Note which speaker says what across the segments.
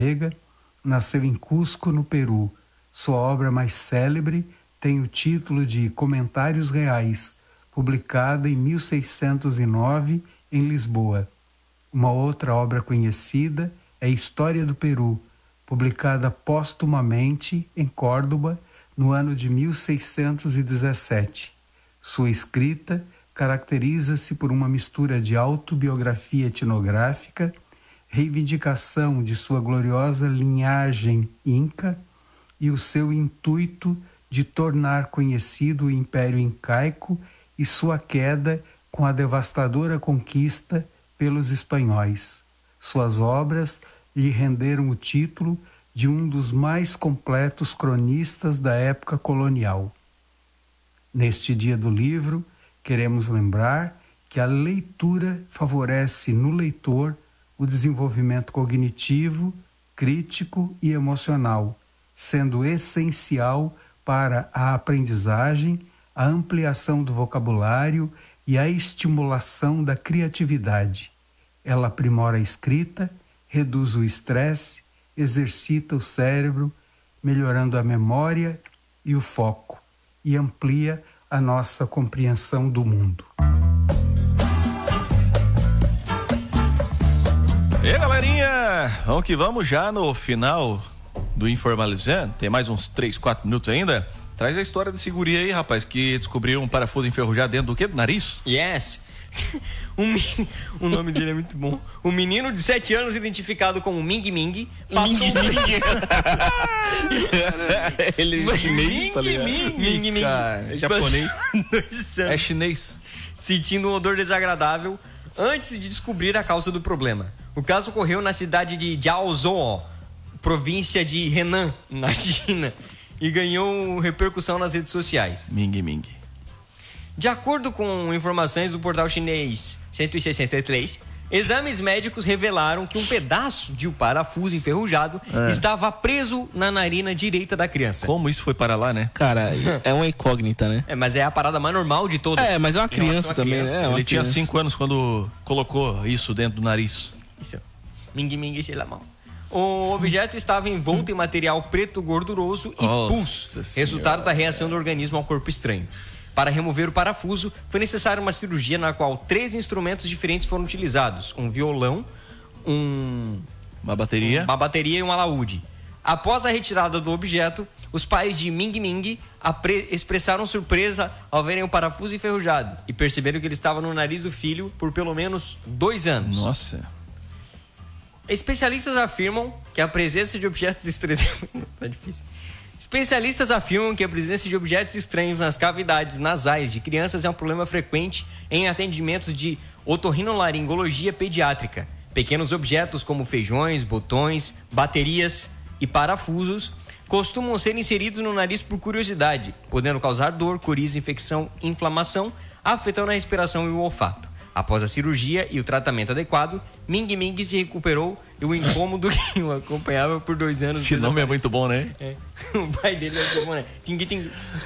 Speaker 1: nasceu em Cusco, no Peru. Sua obra mais célebre tem o título de Comentários Reais, publicada em 1609 em Lisboa. Uma outra obra conhecida é História do Peru, publicada póstumamente em Córdoba no ano de 1617. Sua escrita caracteriza-se por uma mistura de autobiografia etnográfica, reivindicação de sua gloriosa linhagem inca e o seu intuito de tornar conhecido o Império Incaico e sua queda com a devastadora conquista pelos espanhóis. Suas obras lhe renderam o título de um dos mais completos cronistas da época colonial. Neste dia do livro, queremos lembrar que a leitura favorece no leitor o desenvolvimento cognitivo, crítico e emocional, sendo essencial para a aprendizagem, a ampliação do vocabulário e a estimulação da criatividade. Ela aprimora a escrita, reduz o estresse, exercita o cérebro, melhorando a memória e o foco, e amplia a nossa compreensão do mundo.
Speaker 2: E aí, galerinha, vamos que vamos já no final do Informalizando. Tem mais uns 3, 4 minutos ainda. Traz a história desse guri aí, rapaz, que descobriram um parafuso enferrujado dentro do quê? Do nariz?
Speaker 3: Yes. O nome dele é muito bom. Um menino de 7 anos identificado como Ming Ming passou...
Speaker 2: Ele é chinês, tá ligado?
Speaker 3: Ming Ming.
Speaker 2: É japonês. É chinês.
Speaker 3: Sentindo um odor desagradável antes de descobrir a causa do problema. O caso ocorreu na cidade de Jiaozhou, província de Henan, na China, e ganhou repercussão nas redes sociais.
Speaker 2: Ming Ming.
Speaker 3: De acordo com informações do portal chinês 163, exames médicos revelaram que um pedaço de um parafuso enferrujado estava preso na narina direita da criança.
Speaker 2: Como isso foi para lá, né?
Speaker 4: Cara, é uma incógnita, né?
Speaker 3: Mas é a parada mais normal de todas.
Speaker 4: Mas é uma criança também, né?
Speaker 2: Ele tinha 5 anos quando colocou isso dentro do nariz.
Speaker 3: Isso. Ming Ming, sei lá, mal. O objeto estava envolto em material preto gorduroso e pus, resultado da reação do organismo ao corpo estranho. Para remover o parafuso, foi necessária uma cirurgia na qual 3 instrumentos diferentes foram utilizados: um violão,
Speaker 2: uma bateria
Speaker 3: e um alaúde. Após a retirada do objeto, os pais de Ming Ming expressaram surpresa ao verem o parafuso enferrujado e perceberam que ele estava no nariz do filho por pelo menos 2 anos.
Speaker 2: Nossa.
Speaker 3: Especialistas afirmam que a presença de objetos estranhos... Tá difícil. Especialistas afirmam que a presença de objetos estranhos nas cavidades nasais de crianças é um problema frequente em atendimentos de otorrinolaringologia pediátrica. Pequenos objetos como feijões, botões, baterias e parafusos costumam ser inseridos no nariz por curiosidade, podendo causar dor, coriza, infecção, inflamação, afetando a respiração e o olfato. Após a cirurgia e o tratamento adequado, Ming Ming se recuperou e o incômodo que o acompanhava por 2 anos.
Speaker 2: Esse nome é muito bom, né?
Speaker 3: O pai dele é muito bom, né? Ting Ting.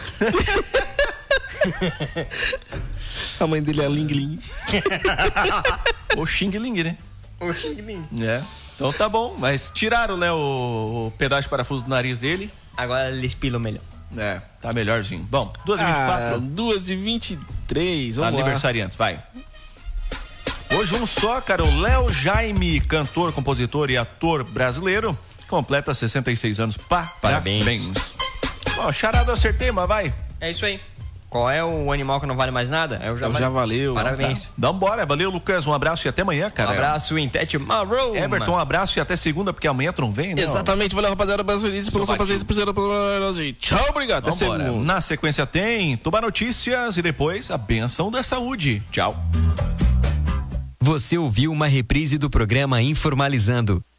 Speaker 4: A mãe dele é a Ling Ling.
Speaker 2: Ou Xing Ling, né?
Speaker 3: Ou Xing Ling.
Speaker 2: Então tá bom, mas tiraram, né, o pedaço de parafuso do nariz dele.
Speaker 3: Agora ele espilou melhor.
Speaker 2: Tá melhorzinho. Bom, 2h24.
Speaker 4: 2h23, vamos lá.
Speaker 2: Aniversariantes, vai. Hoje um só, cara, o Léo Jaime, cantor, compositor e ator brasileiro, completa 66 anos. Parabéns. Ó, charada, eu acertei, mas vai.
Speaker 3: É isso aí. Qual é o animal que não vale mais nada? É o javali.
Speaker 4: Já valeu.
Speaker 3: Parabéns.
Speaker 2: Tá. Vambora, valeu, Lucas, um abraço e até amanhã, cara.
Speaker 3: Um abraço em Tete Marrow.
Speaker 2: Everton, um abraço e até segunda, porque amanhã não vem, né?
Speaker 4: Exatamente, valeu, rapaziada, brasileiros, pelo seu paciência, tchau, obrigado, até segunda.
Speaker 2: Na sequência tem Tuba Notícias e depois a benção da saúde. Tchau.
Speaker 5: Você ouviu uma reprise do programa Informalizando.